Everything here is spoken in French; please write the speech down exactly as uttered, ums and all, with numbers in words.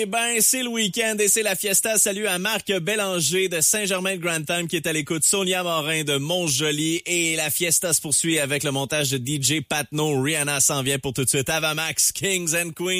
Eh ben, c'est le week-end et c'est la fiesta. Salut à Marc Bélanger de Saint-Germain-de-Grantham qui est à l'écoute, Sonia Morin de Montjoly et la fiesta se poursuit avec le montage de D J Patno. Rihanna s'en vient pour tout de suite. Ava Max, Kings and Queens.